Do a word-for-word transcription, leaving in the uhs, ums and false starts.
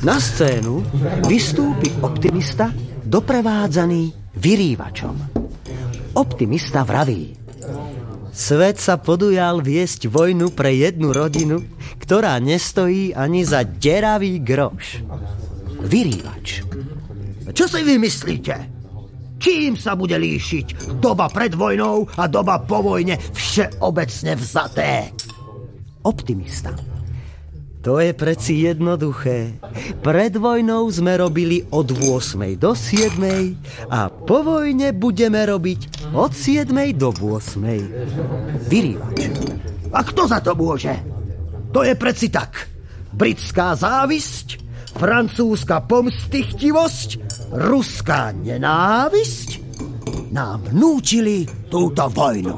Na scénu vystúpi optimista doprevádzaný vyrývačom. Optimista vraví: svet sa podujal viesť vojnu pre jednu rodinu, ktorá nestojí ani za deravý groš. Vyrývač: čo si vy myslíte? Čím sa bude líšiť doba pred vojnou a doba po vojne všeobecne vzaté? Optimista: to je preci jednoduché. Pred vojnou sme robili od ôsmej do siedmej a po vojne budeme robiť od siedmej do ôsmej. Vyrývač: a kto za to môže? To je preci tak. Britská závisť, francúzska pomstychtivosť, ruská nenávisť nám núčili túto vojnu.